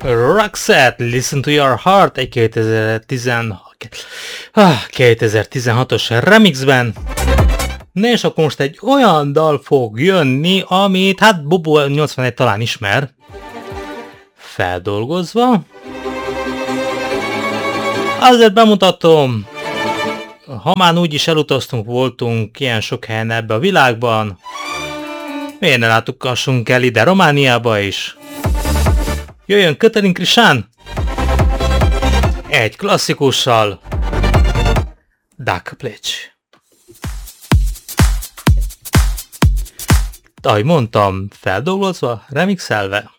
Roxette, Listen to Your Heart egy 2016-os remixben. Na és akkor most egy olyan dal fog jönni, amit hát Bobo 81 talán ismer. Feldolgozva. Azért bemutatom, ha már úgyis elutaztunk, voltunk ilyen sok helyen ebbe a világban, miért ne látogassunk el ide Romániába is. Jöjjön Katalin Krisán egy klasszikussal, Duck Pledge. Ahogy mondtam, feldolgozva, remixelve.